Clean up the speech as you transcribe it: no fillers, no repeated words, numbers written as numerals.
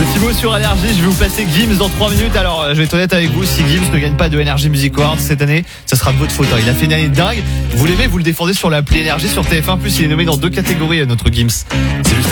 C'est Thibaut sur Énergie, je vais vous passer Gims dans 3 minutes. Alors je vais être honnête avec vous, si Gims ne gagne pas de Energy Music Awards cette année, ça sera de votre faute. Il a fait une année dingue, vous l'aimez, vous le défendez sur l'appli Énergie sur TF1+, il est nommé dans 2 catégories notre Gims. C'est juste